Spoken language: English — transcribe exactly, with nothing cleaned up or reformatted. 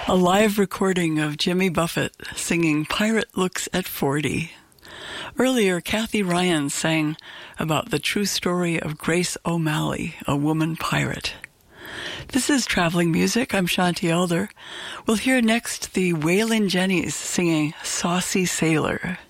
a live recording of Jimmy Buffett singing Pirate Looks at forty. Earlier, Kathy Ryan sang about the true story of Grace O'Malley, a woman pirate. This is Traveling Music. I'm Shanti Elder. We'll hear next the Waylon Jennings singing Saucy Sailor.